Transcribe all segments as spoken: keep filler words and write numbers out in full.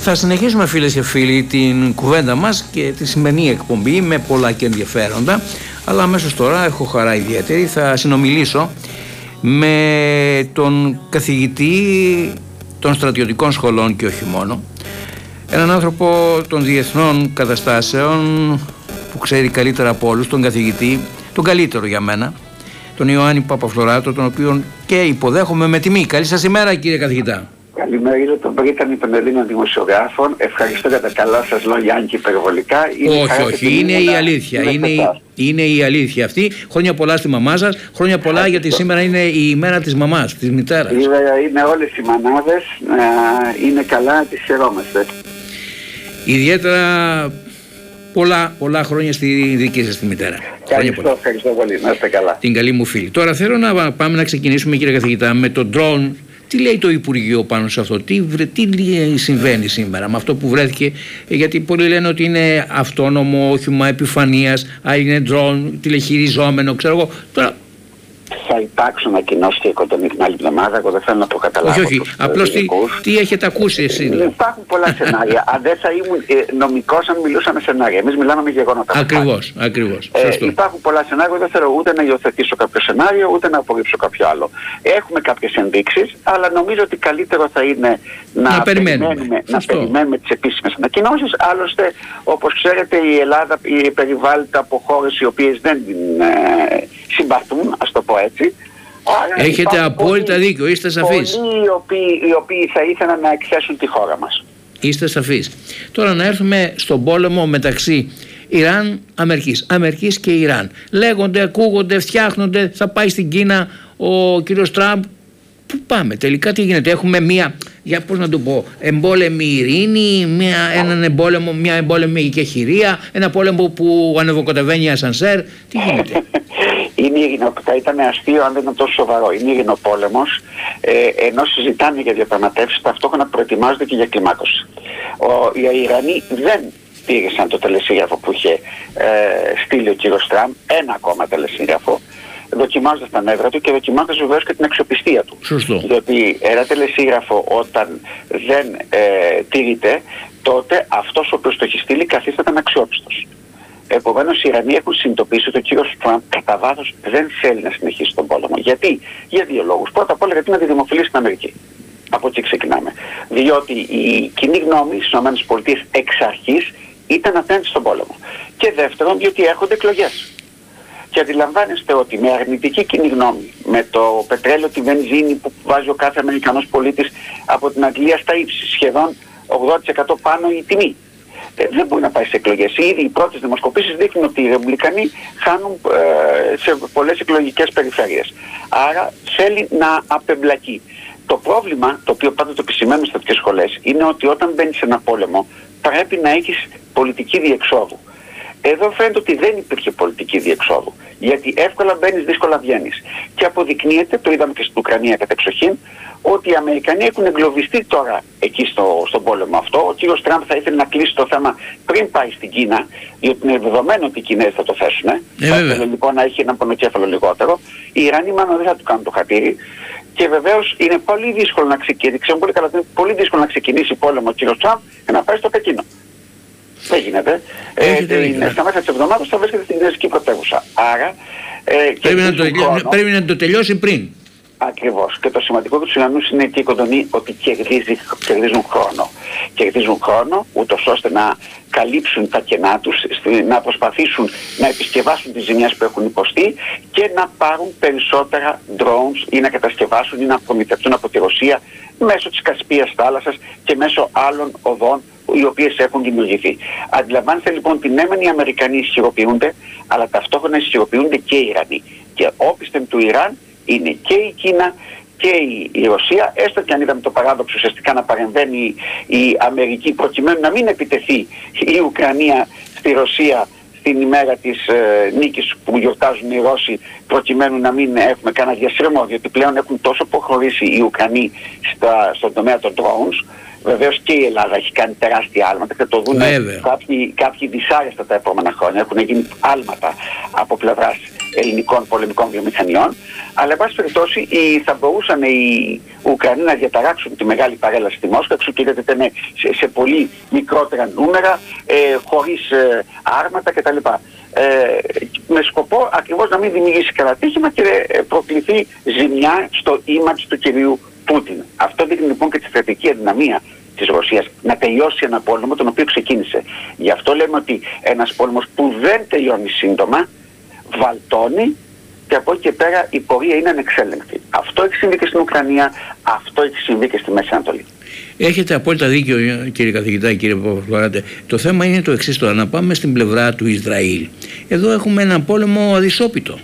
Θα συνεχίσουμε, φίλες και φίλοι, την κουβέντα μας και τη σημερινή εκπομπή με πολλά και ενδιαφέροντα, αλλά αμέσως τώρα έχω χαρά ιδιαίτερη. Θα συνομιλήσω με τον καθηγητή των στρατιωτικών σχολών και όχι μόνο, έναν άνθρωπο των διεθνών καταστάσεων που ξέρει καλύτερα από όλους, τον καθηγητή, τον καλύτερο για μένα, τον Ιωάννη Παπαφλωράτο, τον οποίον και υποδέχομαι με τιμή. Καλή σας ημέρα, κύριε καθηγητά. Καλημέρα, είναι τον Πρίτανη των Ελλήνων δημοσιογράφων. Ευχαριστώ για τα καλά σας λόγια, αν και υπερβολικά. Είναι όχι, όχι, είναι η αλήθεια. Είναι, η, είναι η αλήθεια αυτή. Χρόνια πολλά στη μαμά σας. Χρόνια πολλά. Ευχαριστώ. Γιατί σήμερα είναι η ημέρα της μαμάς, της μητέρας. Είναι, είναι όλες οι μανάδες. Είναι καλά, τις χαιρόμαστε. Ιδιαίτερα πολλά, πολλά χρόνια στη δική σας τη μητέρα. Ευχαριστώ, ευχαριστώ πολύ. Να είστε καλά. Την καλή μου φίλη. Τώρα θέλω να πάμε να ξεκινήσουμε, κύριε καθηγητά, με το drone. Τι λέει το Υπουργείο πάνω σε αυτό, τι, τι συμβαίνει σήμερα με αυτό που βρέθηκε, γιατί πολλοί λένε ότι είναι αυτόνομο όχημα επιφανείας, άλλοι είναι drone, τηλεχειριζόμενο, ξέρω εγώ. Τώρα... Θα υπάρξουν ανακοινώσεις και οικονομική την άλλη εβδομάδα, εγώ δεν θέλω να το καταλάβω. Όχι, όχι, απλώς τι, τι έχετε ακούσει εσείς. Δηλαδή. Υπάρχουν πολλά σενάρια. Αν δεν θα ήμουν ε, νομικός, αν μιλούσαμε σενάρια. Εμείς μιλάμε με γεγονότα. Ακριβώς, ακριβώς. Ε, υπάρχουν πολλά σενάρια, δεν θέλω ούτε να υιοθετήσω κάποιο σενάριο, ούτε να απορρίψω κάποιο άλλο. Έχουμε κάποιες ενδείξεις, αλλά νομίζω ότι καλύτερο θα είναι να, να περιμένουμε, περιμένουμε, να περιμένουμε τις επίσημες ανακοινώσεις. Άλλωστε, όπως ξέρετε, η Ελλάδα περιβάλλεται από χώρες οι οποίες δεν την ε, συμπαθούν, ας το πω έτσι. Άρα έχετε απόλυτα πολλοί, δίκιο, είστε σαφείς. Πολλοί οι οποίοι, οι οποίοι θα ήθελαν να εκθέσουν τη χώρα μας. Είστε σαφείς. Τώρα να έρθουμε στον πόλεμο μεταξύ Ιράν, Αμερικής, Αμερικής και Ιράν. Λέγονται, ακούγονται, φτιάχνονται, θα πάει στην Κίνα ο κύριος Τραμπ. Πού πάμε τελικά, τι γίνεται? Έχουμε μία, για πώς να το πω, εμπόλεμη ειρήνη, μία, έναν εμπόλεμο, μια εμπόλεμη οικεχηρία, ένα πόλεμο που ανεβοκατεβαίνει ασανσέρ. Τι γίνεται? Είναι ειρηνο, θα ήταν αστείο αν δεν ήταν τόσο σοβαρό. Είναι ειρηνοπόλεμος, ε, ενώ συζητάνε για διαπραγματεύσεις, ταυτόχρονα προετοιμάζονται και για κλιμάκωση. Ο, οι Ιρανοί δεν τήρησαν το τελεσίγραφο που είχε ε, στείλει ο κύριος Τραμπ, ένα ακόμα τελεσίγραφο, δοκιμάζοντας τα νεύρα του και δοκιμάζοντας βεβαίως και την αξιοπιστία του. Σωστό. Διότι ένα τελεσίγραφο όταν δεν ε, τηρείται, τότε αυτός ο οποίος το έχει στείλει καθίσταται αναξιόπιστος. Επομένως οι Ιρανοί έχουν συνειδητοποιήσει ότι ο κύριος Τραμπ κατά βάθος δεν θέλει να συνεχίσει τον πόλεμο. Γιατί? Για δύο λόγους. Πρώτα απ' όλα γιατί είναι αντιδημοφιλής στην Αμερική. Από εκεί ξεκινάμε. Διότι η κοινή γνώμη στις ΗΠΑ εξ αρχής ήταν απέναντι στον πόλεμο. Και δεύτερον, διότι έρχονται εκλογές. Και αντιλαμβάνεστε ότι με αρνητική κοινή γνώμη, με το πετρέλαιο, τη βενζίνη που βάζει ο κάθε Αμερικανός πολίτης από την Αγγλία στα ύψη, σχεδόν ογδόντα τοις εκατό πάνω η τιμή, ε, δεν μπορεί να πάει σε εκλογές. Ήδη οι πρώτες δημοσκοπήσεις δείχνουν ότι οι Ρεπουμπλικανοί χάνουν ε, σε πολλές εκλογικές περιφέρειες. Άρα θέλει να απεμπλακεί. Το πρόβλημα, το οποίο πάντα το επισημαίνουν στις στρατιωτικές σχολές, είναι ότι όταν μπαίνεις σε ένα πόλεμο πρέπει να έχεις πολιτική διεξόδου. Εδώ φαίνεται ότι δεν υπήρχε πολιτική διεξόδου. Γιατί εύκολα μπαίνεις, δύσκολα βγαίνεις. Και αποδεικνύεται, το είδαμε και στην Ουκρανία κατεξοχήν, ότι οι Αμερικανοί έχουν εγκλωβιστεί τώρα εκεί στο, στον πόλεμο αυτό. Ο κύριος Τραμπ θα ήθελε να κλείσει το θέμα πριν πάει στην Κίνα, διότι είναι δεδομένο ότι οι Κινέζοι θα το θέσουν. Ε, θα ήθελε λοιπόν να έχει ένα πονοκέφαλο λιγότερο. Οι Ιρανοί μάλλον δεν θα του κάνουν το χατήρι. Και βεβαίως είναι πολύ δύσκολο να ξεκινήσει, ξέρω πολύ καλά, είναι πολύ δύσκολο να ξεκινήσει πόλεμο ο κύριος Τραμπ και να πάει στο Πεκίνο. Δεν γίνεται. Ε, στα μέσα της εβδομάδας θα βρίσκεται στην Κινέζικη πρωτεύουσα. Άρα ε, πρέπει, να το, χρόνο, πρέπει να το τελειώσει πριν. Ακριβώς. Και το σημαντικό του Ιρανούς είναι και η κοντονή ότι κερδίζει, κερδίζουν χρόνο. Κερδίζουν χρόνο ούτως ώστε να καλύψουν τα κενά τους, να προσπαθήσουν να επισκευάσουν τις ζημιές που έχουν υποστεί και να πάρουν περισσότερα drones ή να κατασκευάσουν ή να προμηθευτούν από τη Ρωσία μέσω της Κασπίας θάλασσας και μέσω άλλων οδών οι οποίες έχουν δημιουργηθεί. Αντιλαμβάνεστε λοιπόν ότι ναι μεν οι Αμερικανοί ισχυροποιούνται, αλλά ταυτόχρονα ισχυροποιούνται και οι Ιρανοί. Και όπισθεν του Ιράν είναι και η Κίνα και η, η Ρωσία, έστω και αν είδαμε το παράδοξο ουσιαστικά να παρεμβαίνει η, η Αμερική προκειμένου να μην επιτεθεί η Ουκρανία στη Ρωσία στην ημέρα της ε, νίκης που γιορτάζουν οι Ρώσοι, προκειμένου να μην έχουμε κανένα διασύρμο, διότι πλέον έχουν τόσο προχωρήσει οι Ουκρανοί στα, στον τομέα των drones. Βεβαίως και η Ελλάδα έχει κάνει τεράστια άλματα και το δουν κάποιοι, κάποιοι δυσάρεστα τα επόμενα χρόνια. Έχουν γίνει άλματα από πλευράς ελληνικών πολεμικών βιομηχανιών, αλλά εν πάση περιπτώσει θα μπορούσαν οι Ουκρανοί να διαταράξουν τη μεγάλη παρέλαση στη Μόσχα, εξωτερικά σε, σε πολύ μικρότερα νούμερα, ε, χωρίς ε, άρματα κτλ. Ε, με σκοπό ακριβώς να μην δημιουργήσει κατατύχημα και ε, προκληθεί ζημιά στο image του κυρίου Πούτιν. Αυτό δείχνει λοιπόν και τη στρατηγική αδυναμία της Ρωσίας να τελειώσει ένα πόλεμο τον οποίο ξεκίνησε. Γι' αυτό λέμε ότι ένας πόλεμος που δεν τελειώνει σύντομα βαλτώνει και από εκεί και πέρα η πορεία είναι ανεξέλεγκτη. Αυτό έχει συμβεί και στην Ουκρανία, αυτό έχει συμβεί και στη Μέση Ανατολή. Έχετε απόλυτα δίκιο, κύριε καθηγητά, κύριε Παπαδοπουλάτη. Το θέμα είναι το εξής τώρα, να πάμε στην πλευρά του Ισραήλ. Εδώ έχουμε έναν πόλεμο αδυσόπιτο.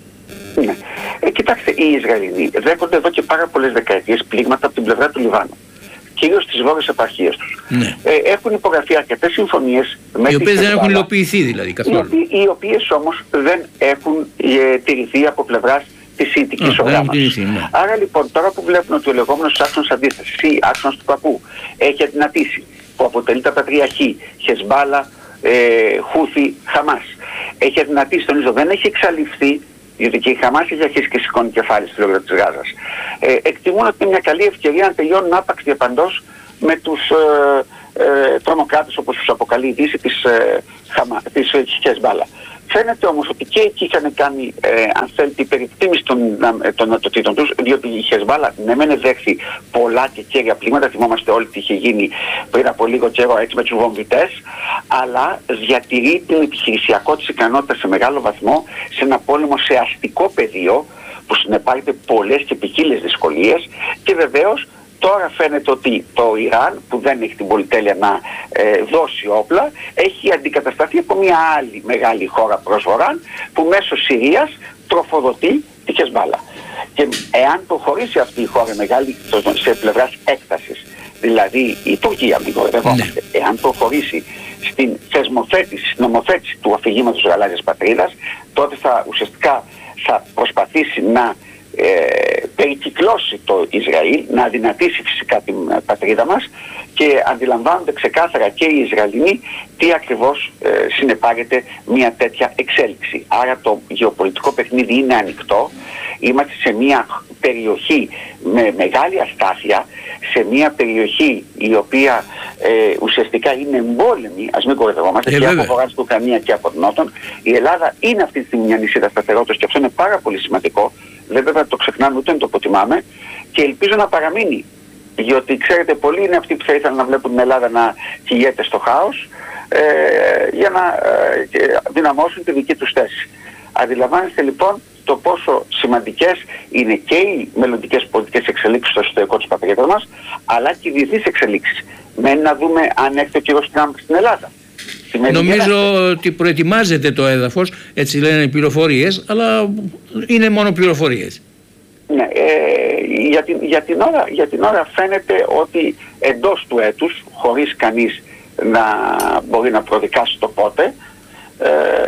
Ναι. Ε, κοιτάξτε, οι Ισραηλοί δέχονται εδώ και πάρα πολλές δεκαετίες πλήγματα από την πλευρά του Λιβάνου. Κυρίως στις βόρειες επαρχίες τους. Ναι. Ε, έχουν υπογραφεί αρκετές συμφωνίες με οι οποίες δεν έχουν υλοποιηθεί δηλαδή καθόλου. Οι, οι οποίες όμως δεν έχουν ε, τηρηθεί από πλευράς της Συνθηκής Οργάνωσης. Ναι. Άρα λοιπόν τώρα που βλέπουν ότι ο λεγόμενος άξονας αντίστασης ή άξονας του κακού έχει αδυνατήσει, που αποτελεί τα πατριαρχή, Χεσμπάλα, ε, Χούθη, Χαμάς, έχει αδυνατήσει, τονίζω, δεν έχει εξαλειφθεί, διότι και η Χαμάς έχει αρχίσει και σηκώνει κεφάλι στη λόγια της Γάζας. Ε, εκτιμούν ότι είναι μια καλή ευκαιρία να τελειώνουν άπαξ διαπαντός με τους ε, ε, τρομοκράτες, όπως τους αποκαλεί η Δύση, της, ε, της ε, Χεσμπάλα. Φαίνεται όμως ότι και εκεί είχαν κάνει, ε, αν θέλετε, υπερεκτίμηση των, των νοτοτήτων τους, διότι η Χεσμπάλα ναι μεν δέχθη πολλά και κέρια πλήγματα, θυμόμαστε όλοι τι είχε γίνει πριν από λίγο καιρό έτσι με τους βομβιτές, αλλά διατηρεί την επιχειρησιακό της ικανότητα σε μεγάλο βαθμό σε ένα πόλεμο σε αστικό πεδίο που συνεπάγεται πολλές και ποικίλες δυσκολίες και βεβαίως τώρα φαίνεται ότι το Ιράν, που δεν έχει την πολυτέλεια να ε, δώσει όπλα, έχει αντικατασταθεί από μια άλλη μεγάλη χώρα προς βορράν, που μέσω Συρίας τροφοδοτεί τη Χεσμπάλα. Και εάν προχωρήσει αυτή η χώρα μεγάλη σε πλευράς έκτασης, δηλαδή η Τουρκία, μην κοροϊδευόμαστε, ναι. εάν προχωρήσει στην θεσμοθέτηση, στην νομοθέτηση του αφηγήματος γαλάζιας πατρίδας, τότε θα ουσιαστικά θα προσπαθήσει να Ε, περικυκλώσει το Ισραήλ, να αδυνατήσει φυσικά την πατρίδα μας και αντιλαμβάνονται ξεκάθαρα και οι Ισραηλινοί τι ακριβώς ε, συνεπάγεται μια τέτοια εξέλιξη. Άρα το γεωπολιτικό παιχνίδι είναι ανοιχτό, είμαστε σε μια περιοχή με μεγάλη αστάθεια, σε μια περιοχή η οποία ε, ουσιαστικά είναι εμπόλεμη, ας μην κοροϊδευόμαστε, ε, και από βορρά στην Ουκρανία και από τον Νότον. Η Ελλάδα είναι αυτή τη στιγμή μια νησίδα σταθερότητας και αυτό είναι πάρα πολύ σημαντικό. Δεν πρέπει να το ξεχνάμε ούτε να το αποτιμάμε και ελπίζω να παραμείνει. Διότι ξέρετε, πολλοί είναι αυτοί που θα ήθελαν να βλέπουν την Ελλάδα να κυλιέται στο χάος ε, για να ε, δυναμώσουν τη δική τους θέση. Αντιλαμβάνεστε λοιπόν το πόσο σημαντικές είναι και οι μελλοντικές πολιτικές εξελίξεις στο εσωτερικό της πατρίδας μας, αλλά και οι διεθνείς εξελίξεις. Μένει να δούμε αν έρθει ο κύριος Τραμπ στην Ελλάδα. Νομίζω ότι προετοιμάζεται το έδαφος, έτσι λένε οι πληροφορίες, αλλά είναι μόνο πληροφορίες. Ναι, ε, για, την, για, την ώρα, για την ώρα φαίνεται ότι εντός του έτους, χωρίς κανείς να μπορεί να προδικάσει το πότε, ε,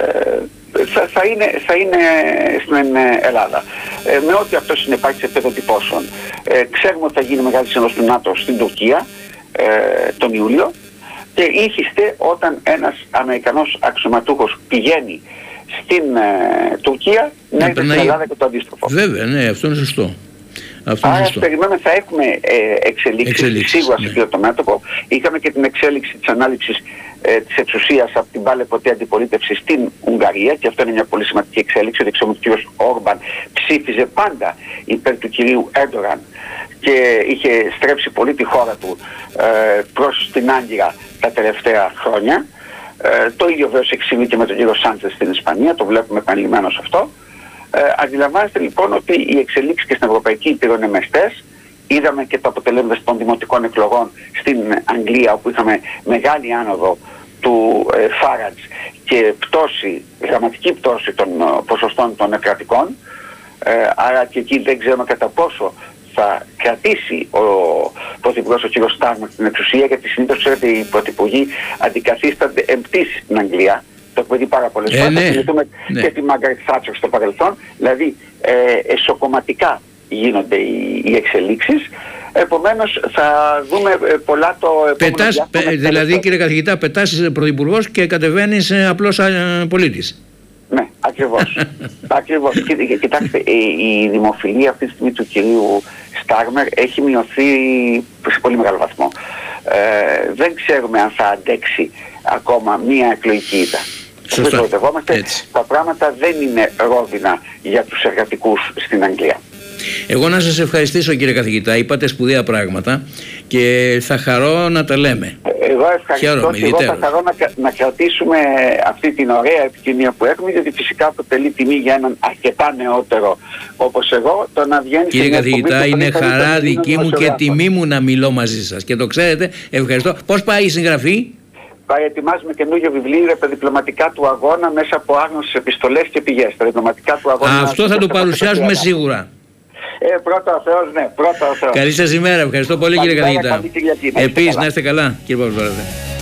θα, θα, είναι, θα είναι στην Ελλάδα. Ε, με ό,τι αυτό συνεπάγει σε επίπεδο τυπώσεων. Ε, ξέρουμε ότι θα γίνει μεγάλη σύνοδος του ΝΑΤΟ στην Τουρκία ε, τον Ιούλιο. Και ήρθε όταν ένας Αμερικανός αξιωματούχος πηγαίνει στην ε, Τουρκία να είναι στην Ελλάδα και το αντίστροφο. Βέβαια, ναι, αυτό είναι σωστό. Αυτό Άρα περιμένουμε θα έχουμε ε, εξελίξεις, εξελίξεις σίγουρα ναι. σε αυτό το μέτωπο. Είχαμε και την εξέλιξη της ανάληψης ε, της εξουσίας από την πάλε ποτέ αντιπολίτευση στην Ουγγαρία και αυτό είναι μια πολύ σημαντική εξέλιξη. ότι ξέρουμε ότι ο κ. Όρμπαν ψήφιζε πάντα υπέρ του κυρίου Έρντογαν και είχε στρέψει πολύ τη χώρα του ε, προς την Άγκυρα τα τελευταία χρόνια. Ε, το ίδιο βέβαια έχει συμβεί και με τον κύριο Σάντσες στην Ισπανία, το βλέπουμε επανειλημμένως αυτό. Ε, αντιλαμβάνεστε λοιπόν ότι οι εξελίξεις και στην Ευρωπαϊκή Ήπειρο είναι μεστές. Είδαμε και το αποτελέσμα των δημοτικών εκλογών στην Αγγλία, όπου είχαμε μεγάλη άνοδο του ε, Φάραντς και πτώση, δραματική πτώση των ε, ποσοστών των κρατικών. Ε, άρα και εκεί δεν ξέρουμε κατά πόσο θα κρατήσει ο πρωθυπουργός ο κ. Στάρμερ στην εξουσία, γιατί συνήθως ξέρετε οι πρωθυπουργοί αντικαθίστανται εμπτήσεις στην Αγγλία. Το έχουμε δει πάρα πολλές φορές. Ε, ναι, θα θυμηθούμε ναι. και τη Μάργαρετ Θάτσερ στο παρελθόν. Δηλαδή ε, εσωκομματικά γίνονται οι, οι εξελίξεις. Επομένως θα δούμε ε, πολλά το επόμενο πετάς, διάστημα. Δηλαδή κύριε καθηγητά, πετάς πρωθυπουργός και κατεβαίνεις ε, απλώς ε, πολίτης. Ναι, Ακριβώς. Ακριβώς. Κοιτάξτε, η δημοφιλία αυτή τη στιγμή του κυρίου Στάρμερ έχει μειωθεί σε πολύ μεγάλο βαθμό. Ε, δεν ξέρουμε αν θα αντέξει ακόμα μία εκλογική ήττα. Σωστά. Τα πράγματα δεν είναι ρόδινα για τους εργατικούς στην Αγγλία. Εγώ να σας ευχαριστήσω, κύριε καθηγητά, είπατε σπουδαία πράγματα και θα χαρώ να τα λέμε. Εγώ ευχαριστώ και εγώ θα χαρώ να, να κρατήσουμε αυτή την ωραία επικοινωνία που έχουμε, γιατί φυσικά αποτελεί τιμή για έναν αρκετά νεότερο όπως εγώ το να βγαίνει. Κύριε καθηγητά, είναι χαρά δική μου και τιμή μου να μιλώ μαζί σας και το ξέρετε. Ευχαριστώ. Πώς πάει η συγγραφή? Πάει, ετοιμάζουμε καινούργιο βιβλίο για τα διπλωματικά του αγώνα μέσα από άγνωστες επιστολές και πηγές. Τα διπλωματικά του αγώνα. Αυτό θα το παρουσιάσουμε σίγουρα. Ε, πρώτα ο Θεός, ναι, πρώτα ο Θεός. Καλή σας ημέρα, ευχαριστώ πολύ, κύριε καθηγητά. Επίσης, να είστε καλά, κύριε Παπαδόπουλο.